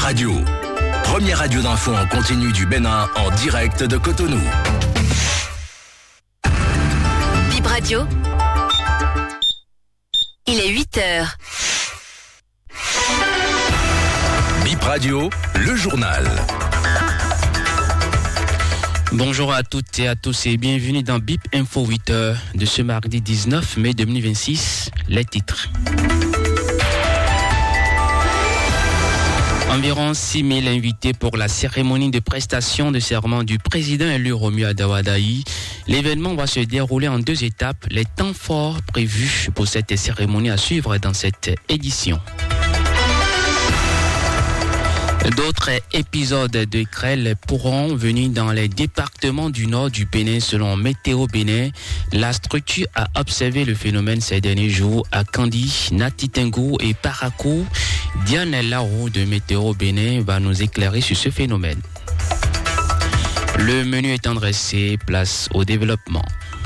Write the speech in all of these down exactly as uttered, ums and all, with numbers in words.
Radio, première radio d'info en continu du Bénin en direct de Cotonou. Bip Radio, il est huit heures. Bip Radio, le journal. Bonjour à toutes et à tous et bienvenue dans Bip Info huit heures de ce mardi dix-neuf mai deux mille vingt-six. Les titres. Environ six mille invités pour la cérémonie de prestation de serment du président élu Romuald Daouadaï. L'événement va se dérouler en deux étapes. Les temps forts prévus pour cette cérémonie à suivre dans cette édition. D'autres épisodes de grêle pourront venir dans les départements du nord du Bénin selon Météo Bénin. La structure a observé le phénomène ces derniers jours à Kandi, Natitingou et Parakou. Diane Laroux de Météo Bénin va nous éclairer sur ce phénomène. Le menu étant dressé, place au développement.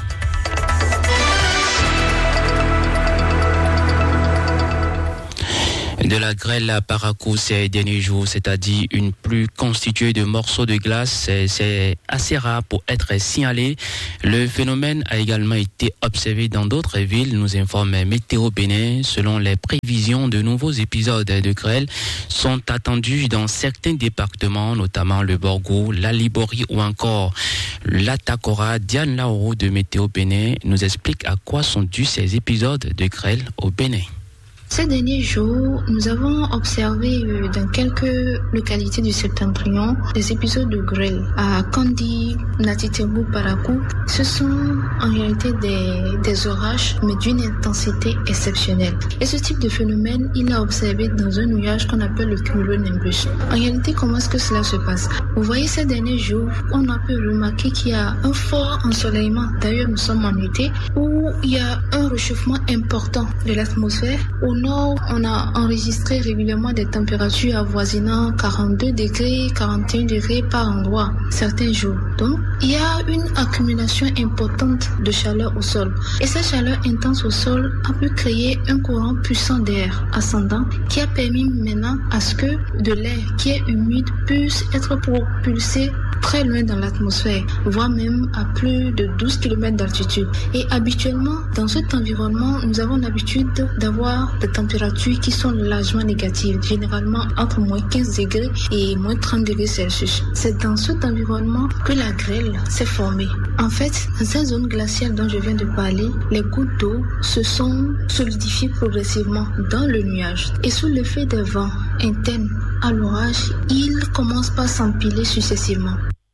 De la grêle à Parakou ces derniers jours, c'est-à-dire une pluie constituée de morceaux de glace, c'est, c'est assez rare pour être signalé. Le phénomène a également été observé dans d'autres villes, nous informe Météo Bénin. Selon les prévisions, de nouveaux épisodes de grêle sont attendus dans certains départements, notamment le Borgou, la Libori ou encore l'Atakora. Diane Laourou de Météo Bénin nous explique à quoi sont dus ces épisodes de grêle au Bénin. Ces derniers jours, nous avons observé dans quelques localités du septentrion des épisodes de grêle. À Kandi, Natitingou, Parakou, ce sont en réalité des, des orages, mais d'une intensité exceptionnelle. Et ce type de phénomène, il a observé dans un nuage qu'on appelle le cumulonimbus. En réalité, comment est-ce que cela se passe? Vous voyez, ces derniers jours, on a pu remarquer qu'il y a un fort ensoleillement. D'ailleurs, nous sommes en été, où il y a un réchauffement important de l'atmosphère. Au nord, on a enregistré régulièrement des températures avoisinant quarante-deux degrés, quarante et un degrés par endroit, certains jours. Donc, il y a une accumulation importante de chaleur au sol. Et cette chaleur intense au sol a pu créer un courant puissant d'air ascendant qui a permis maintenant à ce que de l'air qui est humide puisse être propulsé très loin dans l'atmosphère, voire même à plus de douze kilomètres d'altitude. Et habituellement, dans cet environnement, nous avons l'habitude d'avoir des températures qui sont largement négatives, généralement entre moins quinze degrés et moins trente degrés Celsius. C'est dans cet environnement que la grêle s'est formée. En fait, dans cette zone glaciale dont je viens de parler, les gouttes d'eau se sont solidifiées progressivement dans le nuage. Et sous l'effet des vents internes à l'orage, ils commencent par s'empiler successivement.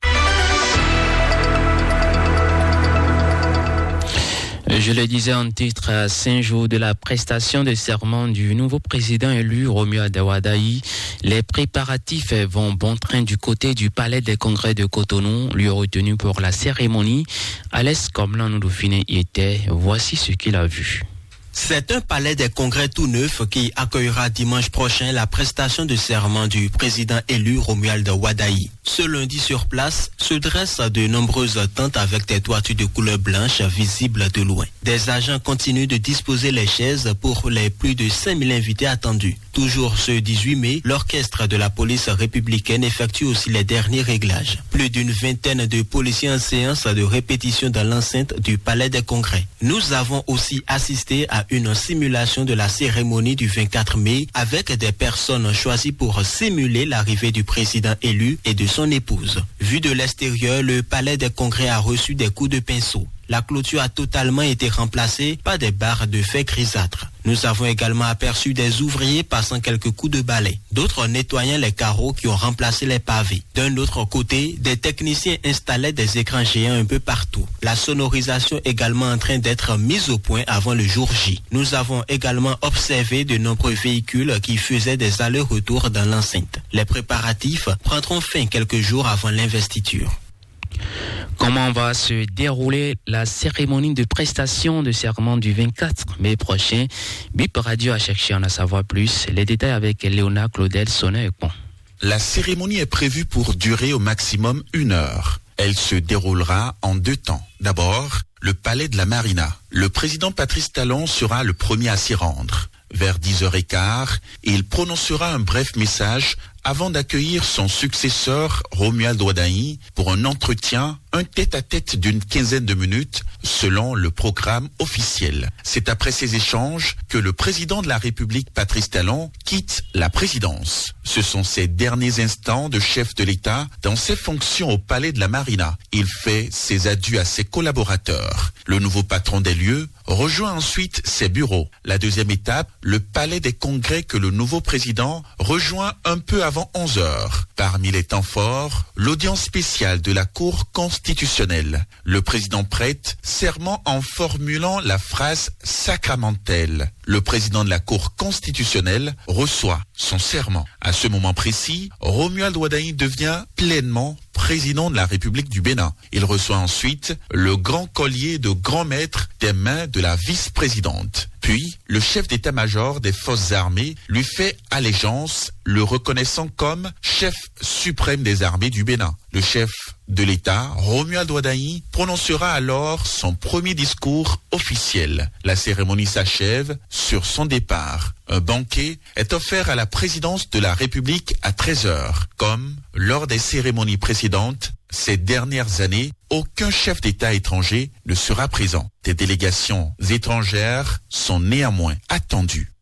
Je le disais en titre, à cinq jours de la prestation de serment du nouveau président élu Romuald Daouadaï, les préparatifs vont bon train du côté du palais des congrès de Cotonou, lieu retenu pour la cérémonie. Alès Komlan Noudoufine y était, voici ce qu'il a vu. C'est un palais des congrès tout neuf qui accueillera dimanche prochain la prestation de serment du président élu Romuald Daouadaï. Ce lundi sur place se dressent de nombreuses tentes avec des toitures de couleur blanche visibles de loin. Des agents continuent de disposer les chaises pour les plus de cinq mille invités attendus. Toujours ce dix-huit mai, l'orchestre de la police républicaine effectue aussi les derniers réglages. Plus d'une vingtaine de policiers en séance de répétition dans l'enceinte du palais des congrès. Nous avons aussi assisté à une simulation de la cérémonie du vingt-quatre mai avec des personnes choisies pour simuler l'arrivée du président élu et de son épouse. Vu de l'extérieur, le palais des congrès a reçu des coups de pinceau. La clôture a totalement été remplacée par des barres de fer grisâtres. Nous avons également aperçu des ouvriers passant quelques coups de balai, d'autres nettoyant les carreaux qui ont remplacé les pavés. D'un autre côté, des techniciens installaient des écrans géants un peu partout. La sonorisation également en train d'être mise au point avant le jour J. Nous avons également observé de nombreux véhicules qui faisaient des allers-retours dans l'enceinte. Les préparatifs prendront fin quelques jours avant l'investiture. Comment va se dérouler la cérémonie de prestation de serment du vingt-quatre mai prochain? Bip Radio a cherché à en savoir plus. Les détails avec Léona Claudel Sonnet-Pont. La cérémonie est prévue pour durer au maximum une heure. Elle se déroulera en deux temps. D'abord, le palais de la Marina. Le président Patrice Talon sera le premier à s'y rendre. Vers dix heures quinze, il prononcera un bref message avant d'accueillir son successeur Romuald Ouaddaï pour un entretien, un tête-à-tête d'une quinzaine de minutes selon le programme officiel. C'est après ces échanges que le président de la République, Patrice Talon, quitte la présidence. Ce sont ses derniers instants de chef de l'État dans ses fonctions au palais de la Marina. Il fait ses adieux à ses collaborateurs. Le nouveau patron des lieux rejoint ensuite ses bureaux. La deuxième étape, le palais des congrès que le nouveau président rejoint un peu avant onze heures. Parmi les temps forts, l'audience spéciale de la Cour constitutionnelle. Le président prête serment en formulant la phrase sacramentelle. Le président de la Cour constitutionnelle reçoit son serment. À ce moment précis, Romuald Ouaddaï devient pleinement président de la République du Bénin. Il reçoit ensuite le grand collier de grand maître des mains de la vice-présidente. Puis, le chef d'état-major des forces armées lui fait allégeance, le reconnaissant comme chef suprême des armées du Bénin. Le chef de l'État, Romuald Ouaddaï, prononcera alors son premier discours officiel. La cérémonie s'achève sur son départ. Un banquet est offert à la présidence de la République à treize heures. Comme lors des cérémonies précédentes, ces dernières années, aucun chef d'État étranger ne sera présent. Des délégations étrangères sont néanmoins attendues.